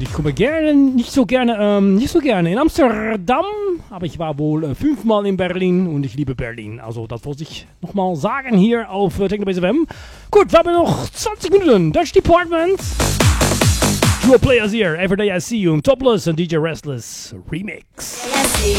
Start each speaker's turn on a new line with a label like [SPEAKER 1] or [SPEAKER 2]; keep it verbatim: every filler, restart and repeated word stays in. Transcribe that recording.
[SPEAKER 1] Und ich komme gerne, nicht so gerne, ähm, nicht so gerne in Amsterdam, aber ich war wohl äh, fünfmal in Berlin und ich liebe Berlin. Also das wollte ich nochmal sagen hier auf äh, Technobase F M. Gut, wir haben noch zwanzig Minuten. Dutch Department. Dual Players here. Every Day I See You. Topless and D J Restless Remix.
[SPEAKER 2] I see